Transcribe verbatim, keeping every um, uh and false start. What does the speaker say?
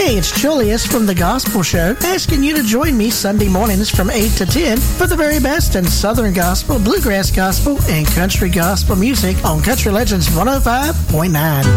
Hey, it's Julius from The Gospel Show, asking you to join me Sunday mornings from eight to ten for the very best in Southern Gospel, Bluegrass Gospel, and Country Gospel music on Country Legends one oh five point nine.